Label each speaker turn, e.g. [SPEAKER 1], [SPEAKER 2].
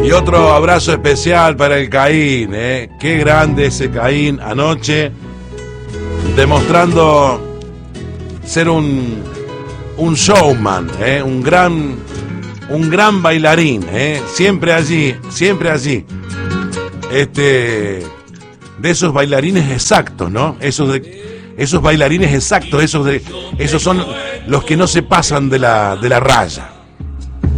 [SPEAKER 1] Y otro abrazo especial para el Caín, qué grande ese Caín anoche, demostrando ser un showman, un gran bailarín, siempre allí, de esos bailarines exactos, ¿no? Esos bailarines exactos, esos son los que no se pasan de la raya.